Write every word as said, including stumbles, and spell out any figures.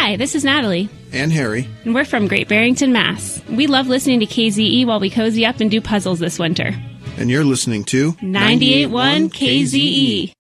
Hi, this is Natalie. And Harry. And we're from Great Barrington, Mass. We love listening to K Z E while we cozy up and do puzzles this winter. And you're listening to ninety-eight point one K Z E.